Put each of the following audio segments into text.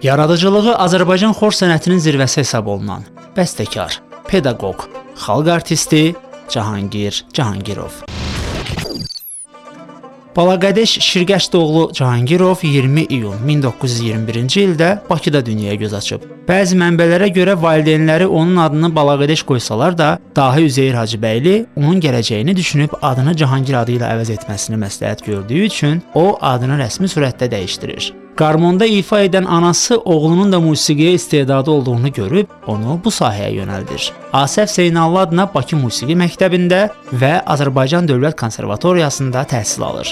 Yaradıcılığı Azərbaycan xor sənətinin zirvəsi hesab olunan bəstəkar, pedaqoq, xalq artisti Cahangir Cahangirov. Balaqadeş Şirgəşdoğlu Cahangirov 20 iyun 1921-ci ildə Bakıda dünyaya göz açıb. Bəzi mənbələrə görə valideynləri onun adını Balaqadeş qoysalar da, dahi Üzeyir Hacıbəyli onun gələcəyini düşünüb adını Cahangir adı ilə əvəz etməsini məsləhət gördüyü üçün o adını rəsmi surətdə dəyişdirir. Qarmonda ifa edən anası oğlunun da musiqiyə istedadı olduğunu görüb onu bu sahəyə yönəldir. Asəf Zeynallı adına Bakı Musiqi Məktəbində və Azərbaycan Dövlət Konservatoriyasında təhsil alır.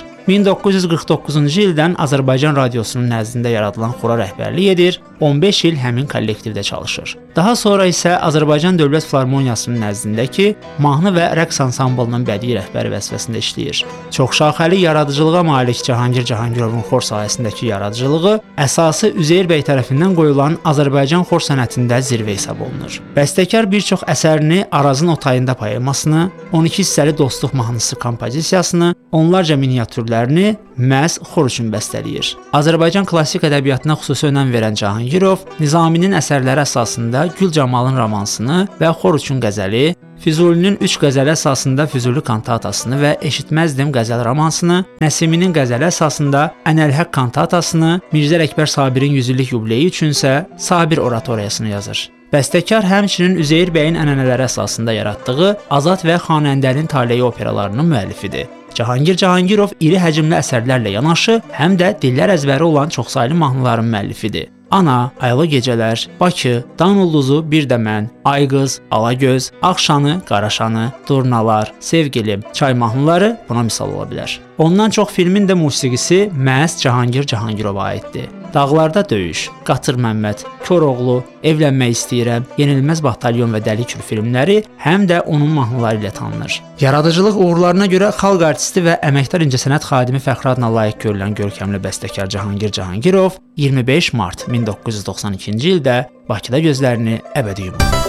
1949-cu ildən Azərbaycan Radiosunun nəzdində yaradılan xora rəhbərlik edir, 15 il həmin kollektivdə çalışır. Daha sonra isə Azərbaycan Dövlət Filarmoniyasının nəzdindəki mahnı və rəqs ansamblının bədii rəhbəri vəzifəsində işləyir. Çoxşaxəli yaradıcılığa malik Cahangir Cahangirovun xor sahəsindəki yaradıcılığı əsası Üzeyir bəy tərəfindən qoyulan Azərbaycan xor sənətində zirvə hesab olunur. Bəstəkar bir çox əsərini Arazın Otayında poemasını, 12 hissəli Dostluq mahnısı kompozisiyasını, onlarca miniatürlərini məhz xor üçün bəstələyir. Azərbaycan klassik ədəbiyyatına xüsusi önəm verən Cahangirov Nizaminin əsərləri əsasında Gül Camalın romansını və xor üçün qəzəli, Füzulinin 3 qəzəli əsasında Füzuli kantatasını və Eşitməzdim qəzəl romansını, Nəsiminin qəzəli əsasında Ənəlhəq kantatasını, Mirzə Əkbər Sabirin 100 illik yubileyi üçünsə Sabir oratoriyasını yazır. Bəstəkar həmçinin Üzeyir bəyin ənənələri əsasında yaratdığı Azad və Xanəndənin Taleyi operalarının müəllifidir. Cahangir Cahangirov iri həcmli əsərlərlə yanaşı, həm də dillər əzbəri olan çoxsaylı mahnıların müəllifidir. Ana, Aylı Gecələr, Bakı, Dan Ulduzu, Bir də Mən, Ayqız, Alagöz, Ağşanı, Qaraşanı, Durnalar, Sevgilim, Çay mahnıları buna misal ola bilər. Ondan çox filmin də musiqisi məhz Cahangir Cahangirova aiddir. Dağlarda döyüş, Qatır Məmməd, Koroğlu, Evlənmək istəyirəm, Yenilməz Batalyon və Dəli Kür filmləri həm də onun mahnıları ilə tanınır. Yaradıcılıq uğurlarına görə xalq artisti və əməkdar incəsənət xadimi fəxri adına layiq görülən görkəmli bəstəkar Cahangir Cahangirov 25 mart 1992-ci ildə Bakıda gözlərini əbədi yumdu.